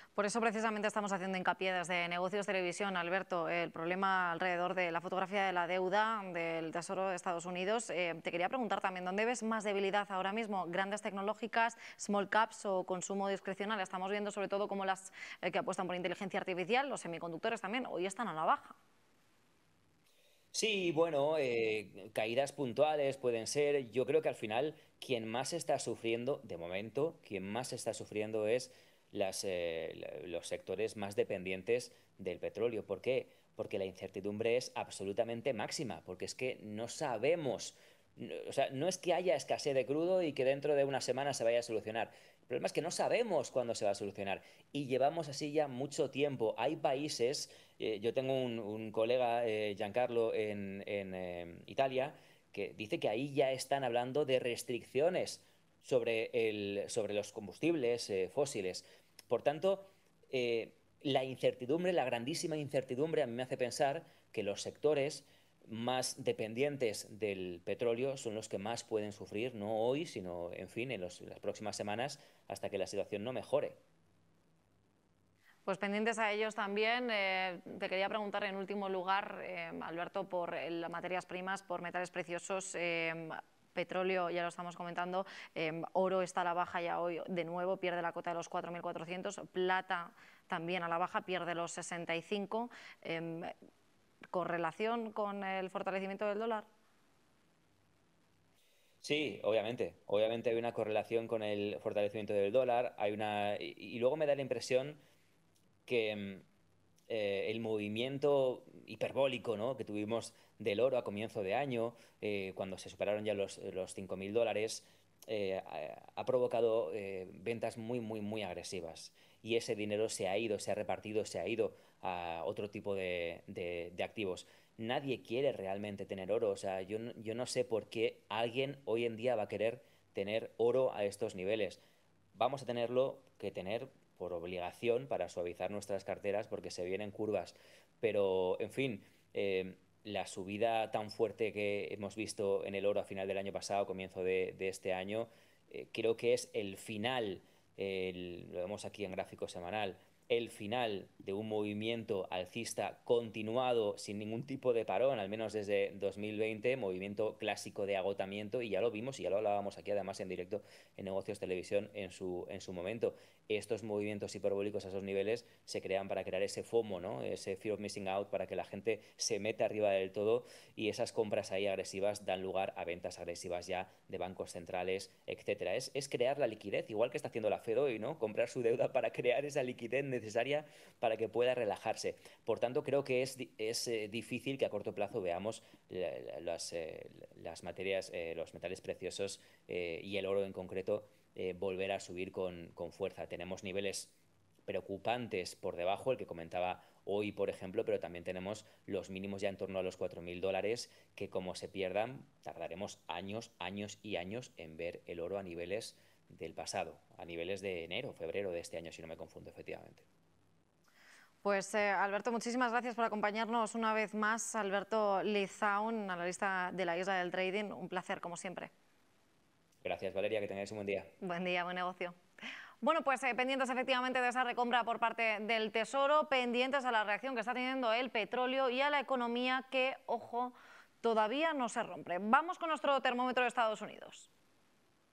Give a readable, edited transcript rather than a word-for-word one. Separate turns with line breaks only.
Por eso precisamente estamos haciendo hincapié desde Negocios Televisión, Alberto, el problema alrededor de la fotografía de la deuda del Tesoro de Estados Unidos. Te quería preguntar también, ¿dónde ves más debilidad ahora mismo? ¿Grandes tecnológicas, small caps o consumo discrecional? Estamos viendo sobre todo cómo las que apuestan por inteligencia artificial, los semiconductores también, hoy están a la baja.
Sí, bueno, caídas puntuales pueden ser. Yo creo que al final quien más está sufriendo, de momento, quien más está sufriendo es los sectores más dependientes del petróleo. ¿Por qué? Porque la incertidumbre es absolutamente máxima, porque es que no sabemos, o sea, no es que haya escasez de crudo y que dentro de una semana se vaya a solucionar. El problema es que no sabemos cuándo se va a solucionar y llevamos así ya mucho tiempo. Hay países, yo tengo un colega, Giancarlo, en Italia, que dice que ahí ya están hablando de restricciones sobre los combustibles fósiles. Por tanto, la incertidumbre, la grandísima incertidumbre, a mí me hace pensar que los sectores más dependientes del petróleo son los que más pueden sufrir, no hoy, sino, en fin, en las próximas semanas, hasta que la situación no mejore.
Pues pendientes a ellos también, te quería preguntar en último lugar, Alberto, por las materias primas, por metales preciosos, petróleo, ya lo estamos comentando, oro está a la baja ya hoy de nuevo, pierde la cota de los 4.400, plata también a la baja, pierde los 65, ¿correlación con el fortalecimiento del dólar?
Sí, obviamente. Obviamente hay una correlación con el fortalecimiento del dólar. Y luego me da la impresión que el movimiento hiperbólico, ¿no?, que tuvimos del oro a comienzo de año, cuando se superaron ya los 5.000 dólares, ha provocado ventas muy, muy, muy agresivas. Y ese dinero se ha ido, se ha repartido, se ha ido a otro tipo de activos. Nadie quiere realmente tener oro. O sea, yo no sé por qué alguien hoy en día va a querer tener oro a estos niveles. Vamos a tenerlo que tener por obligación para suavizar nuestras carteras porque se vienen curvas. Pero, en fin, la subida tan fuerte que hemos visto en el oro a final del año pasado, comienzo de este año, creo que es el final, lo vemos aquí en gráfico semanal, el final de un movimiento alcista continuado sin ningún tipo de parón, al menos desde 2020, movimiento clásico de agotamiento, y ya lo vimos y ya lo hablábamos aquí además en directo en Negocios Televisión en su momento. Estos movimientos hiperbólicos a esos niveles se crean para crear ese FOMO, ¿no?, ese fear of missing out, para que la gente se meta arriba del todo, y esas compras ahí agresivas dan lugar a ventas agresivas ya de bancos centrales, etcétera. Es crear la liquidez, igual que está haciendo la Fed hoy, ¿no?, comprar su deuda para crear esa liquidez necesaria para que pueda relajarse. Por tanto, creo que es difícil que a corto plazo veamos las materias, los metales preciosos y el oro en concreto volver a subir con fuerza. Tenemos niveles preocupantes por debajo, el que comentaba hoy, por ejemplo, pero también tenemos los mínimos ya en torno a los 4.000 dólares, que como se pierdan, tardaremos años, años y años en ver el oro a niveles del pasado, a niveles de enero, febrero de este año, si no me confundo, efectivamente.
Pues Alberto, muchísimas gracias por acompañarnos una vez más. Alberto Lizaun, analista de la Isla del Trading, un placer como siempre.
Gracias, Valeria, que tengáis un buen día.
Buen día, buen negocio. Bueno, pues pendientes efectivamente de esa recompra por parte del Tesoro, pendientes a la reacción que está teniendo el petróleo y a la economía que, ojo, todavía no se rompe. Vamos con nuestro termómetro de Estados Unidos.